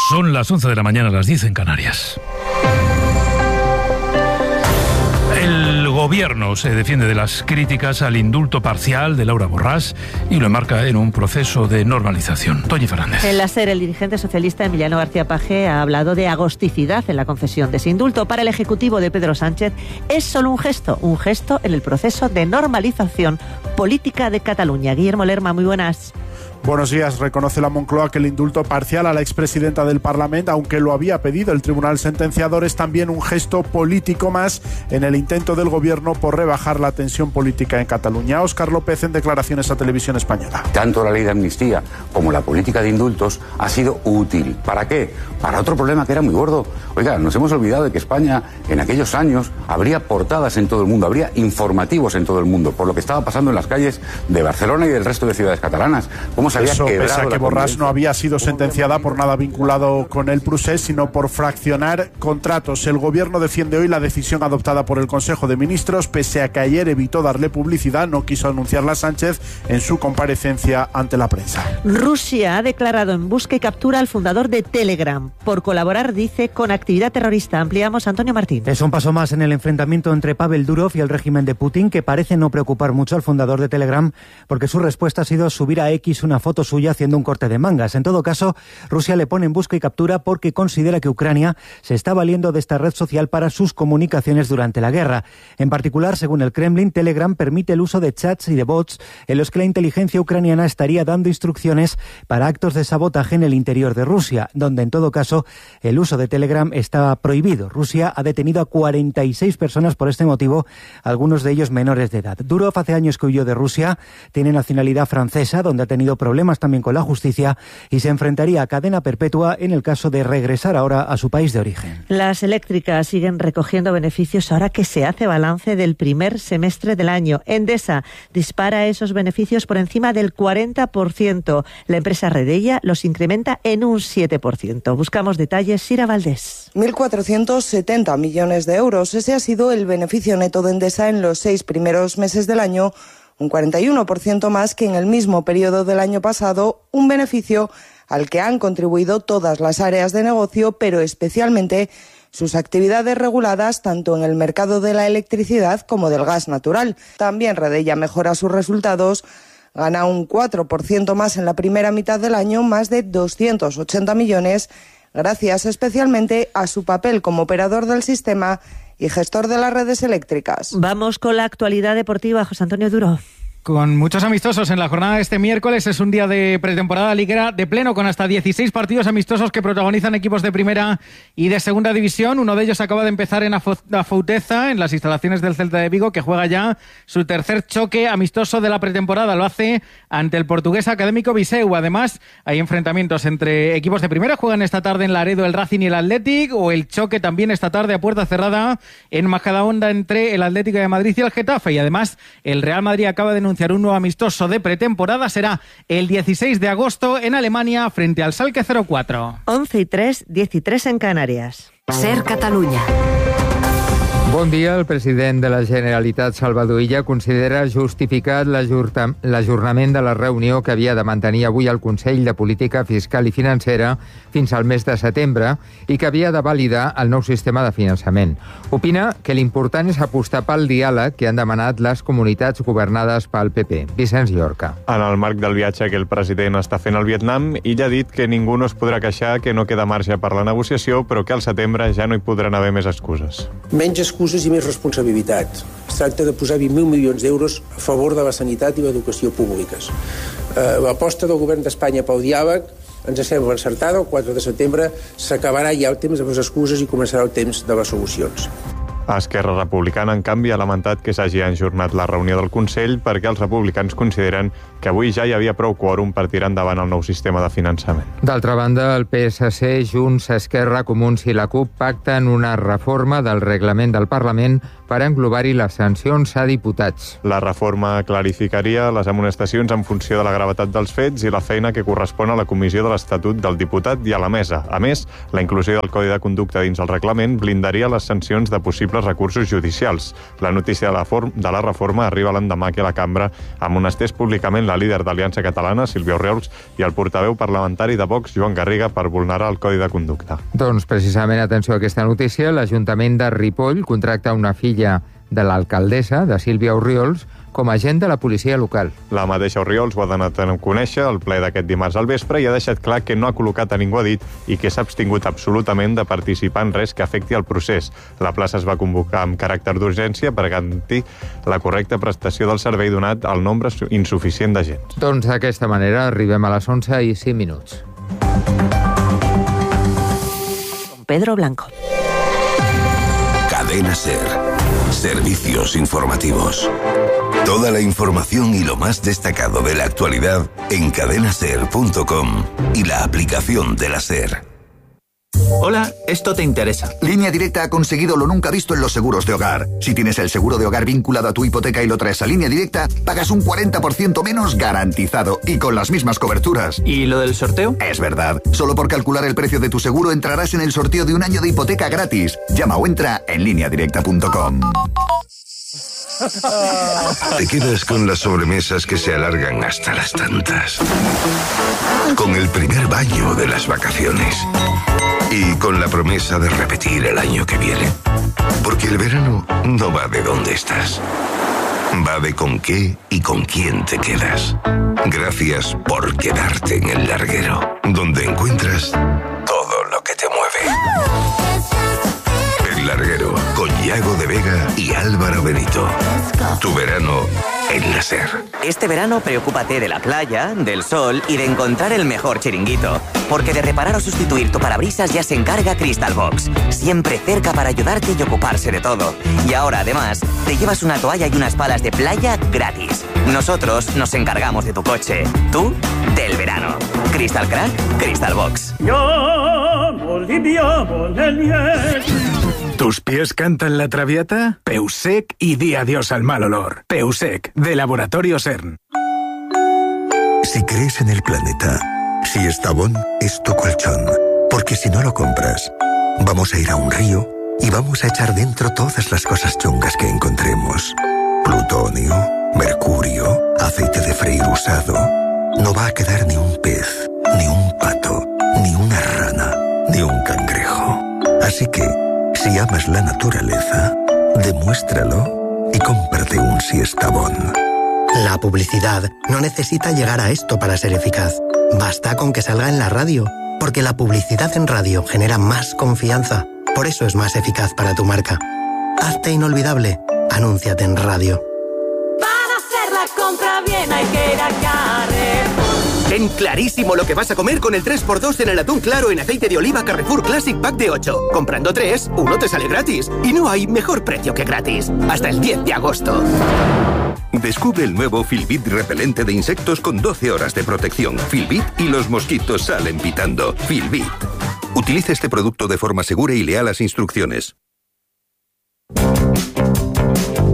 Son las 11 de la mañana, las 10 en Canarias. El gobierno se defiende de las críticas al indulto parcial de Laura Borràs y lo enmarca en un proceso de normalización. Toñi Fernández. En la SER, el dirigente socialista Emiliano García Paje ha hablado de agosticidad en la concesión de ese indulto. Para el Ejecutivo de Pedro Sánchez es solo un gesto en el proceso de normalización política de Cataluña. Guillermo Lerma, muy buenas. Buenos días. Reconoce la Moncloa que el indulto parcial a la expresidenta del Parlamento, aunque lo había pedido el tribunal sentenciador, es también un gesto político más en el intento del gobierno por rebajar la tensión política en Cataluña. Óscar López en declaraciones a Televisión Española. Tanto la ley de amnistía como la política de indultos ha sido útil. ¿Para qué? Para otro problema que era muy gordo. Oiga, nos hemos olvidado de que España en aquellos años habría portadas en todo el mundo, habría informativos en todo el mundo por lo que estaba pasando en las calles de Barcelona y del resto de ciudades catalanas. Eso, pese a que Borràs no había sido sentenciada por nada vinculado con el procés, sino por fraccionar contratos. El gobierno defiende hoy la decisión adoptada por el Consejo de Ministros, pese a que ayer evitó darle publicidad, no quiso anunciarla Sánchez en su comparecencia ante la prensa. Rusia ha declarado en busca y captura al fundador de Telegram por colaborar, dice, con actividad terrorista. Ampliamos, Antonio Martín. Es un paso más en el enfrentamiento entre Pavel Durov y el régimen de Putin, que parece no preocupar mucho al fundador de Telegram, porque su respuesta ha sido subir a X una foto suya haciendo un corte de mangas. En todo caso, Rusia le pone en busca y captura porque considera que Ucrania se está valiendo de esta red social para sus comunicaciones durante la guerra. En particular, según el Kremlin, Telegram permite el uso de chats y de bots en los que la inteligencia ucraniana estaría dando instrucciones para actos de sabotaje en el interior de Rusia, donde en todo caso el uso de Telegram está prohibido. Rusia ha detenido a 46 personas por este motivo, algunos de ellos menores de edad. Durov hace años que huyó de Rusia, tiene nacionalidad francesa, donde ha tenido problemas también con la justicia y se enfrentaría a cadena perpetua en el caso de regresar ahora a su país de origen. Las eléctricas siguen recogiendo beneficios ahora que se hace balance del primer semestre del año. Endesa dispara esos beneficios por encima del 40%. La empresa Redella los incrementa en un 7%. Buscamos detalles, Sira Valdés. 1.470 millones de euros. Ese ha sido el beneficio neto de Endesa en los 6 primeros meses del año, un 41% más que en el mismo periodo del año pasado, un beneficio al que han contribuido todas las áreas de negocio, pero especialmente sus actividades reguladas tanto en el mercado de la electricidad como del gas natural. También Redella mejora sus resultados, gana un 4% más en la primera mitad del año, más de 280 millones, gracias especialmente a su papel como operador del sistema y gestor de las redes eléctricas. Vamos con la actualidad deportiva, José Antonio Duro. Con muchos amistosos en la jornada de este miércoles, es un día de pretemporada liguera de pleno, con hasta 16 partidos amistosos que protagonizan equipos de primera y de segunda división. Uno de ellos acaba de empezar en Afouteza, en las instalaciones del Celta de Vigo, que juega ya su tercer choque amistoso de la pretemporada. Lo hace ante el portugués Académico Viseu. Además, hay enfrentamientos entre equipos de primera. Juegan esta tarde en Laredo el Racing y el Athletic, o el choque también esta tarde a puerta cerrada en Majadahonda entre el Atlético de Madrid y el Getafe. Y además, el Real Madrid acaba de anunciar un nuevo amistoso de pretemporada. Será el 16 de agosto en Alemania frente al Schalke 04. 11:03, 13 en Canarias. SER Catalunya. Bon dia. El president de la Generalitat, Salvador Illa, considera justificat l'ajornament de la reunió que havia de mantenir avui el Consell de Política Fiscal i Financera fins al mes de setembre i que havia de validar el nou sistema de finançament. Opina que l'important és apostar pel diàleg que han demanat les comunitats governades pel PP. Vicenç Llorca. En el marc del viatge que el president està fent al Vietnam, Illa ha dit que ningú no es podrà queixar que no queda marge per la negociació, però que al setembre ja no hi podran haver més excuses. Menys excuses i més responsabilitat. Es tracta de posar 20.000 milions d'euros a favor de la sanitat i l'educació públiques. L'aposta del govern d'Espanya pel diàleg ens sembla encertada. El 4 de setembre s'acabarà ja el temps de les excuses i començarà el temps de les solucions. Esquerra Republicana, en canvi, ha lamentat que s'hagi enjornat la reunió del Consell perquè els republicans consideren que avui ja hi havia prou quòrum per tirar endavant el nou sistema de finançament. D'altra banda, el PSC, Junts, Esquerra, Comuns i la CUP pacten una reforma del reglament del Parlament per englobar-hi les sancions a diputats. La reforma clarificaria les amonestacions en funció de la gravetat dels fets i la feina que correspon a la Comissió de l'Estatut del Diputat i a la Mesa. A més, la inclusió del Codi de Conducta dins el reglament blindaria les sancions de possibles recursos judicials. La notícia de la reforma arriba l'endemà que a la cambra amonestés públicament la líder d'Aliança Catalana, Sílvia Orriols, i el portaveu parlamentari de Vox, Joan Garriga, per vulnerar el Codi de Conducta. Doncs precisament, atenció a aquesta notícia, l'Ajuntament de Ripoll contracta una filla de l'alcaldessa, de Sílvia Orriols, com a agent de la policia local. La mateixa Orriols ho ha donat a conèixer al ple d'aquest dimarts al vespre i ha deixat clar que no ha col·locat a ningú a dit i que s'ha abstingut absolutament de participar en res que afecti el procés. La plaça es va convocar amb caràcter d'urgència per garantir la correcta prestació del servei donat al nombre insuficient d'agents. Doncs d'aquesta manera arribem a les 11:05. Pedro Blanco. Cadena SER. Servicios informativos. Toda la información y lo más destacado de la actualidad en cadenaser.com y la aplicación de la SER. Hola, esto te interesa. Línea Directa ha conseguido lo nunca visto en los seguros de hogar. Si tienes el seguro de hogar vinculado a tu hipoteca y lo traes a Línea Directa, pagas un 40% menos garantizado y con las mismas coberturas. ¿Y lo del sorteo? Es verdad. Solo por calcular el precio de tu seguro entrarás en el sorteo de un año de hipoteca gratis. Llama o entra en lineadirecta.com. Te quedas con las sobremesas que se alargan hasta las tantas. Con el primer baño de las vacaciones. Y con la promesa de repetir el año que viene. Porque el verano no va de dónde estás. Va de con qué y con quién te quedas. Gracias por quedarte en el larguero, donde encuentras todo lo que te mueve. El larguero, con Yago de Vega y Álvaro Benito. Tu verano en la SER. Este verano preocúpate de la playa, del sol y de encontrar el mejor chiringuito. Porque de reparar o sustituir tu parabrisas ya se encarga Crystal Box. Siempre cerca para ayudarte y ocuparse de todo. Y ahora, además, te llevas una toalla y unas palas de playa gratis. Nosotros nos encargamos de tu coche. Tú, del verano. Crystal Crack, Crystal Box. ¿Tus pies cantan la traviata? Peusec y di adiós al mal olor. Peusec, de Laboratorio CERN. Si crees en el planeta, si Estabón es tu colchón. Porque si no lo compras, vamos a ir a un río y vamos a echar dentro todas las cosas chungas que encontremos. Plutonio, mercurio, aceite de freír usado. No va a quedar ni un pez, ni un pato, ni una rana, ni un cangrejo. Así que, si amas la naturaleza, demuéstralo y cómprate un Siestabón. La publicidad no necesita llegar a esto para ser eficaz. Basta con que salga en la radio, porque la publicidad en radio genera más confianza. Por eso es más eficaz para tu marca. Hazte inolvidable. Anúnciate en radio. Para hacer la compra bien hay que ir a Carrefour. Ten clarísimo lo que vas a comer con el 3x2 en el atún claro en aceite de oliva Carrefour Classic Pack de 8. Comprando 3, uno te sale gratis. Y no hay mejor precio que gratis. Hasta el 10 de agosto. Descubre el nuevo Filbit repelente de insectos con 12 horas de protección. Filbit y los mosquitos salen pitando. Filbit. Utiliza este producto de forma segura y lea las instrucciones.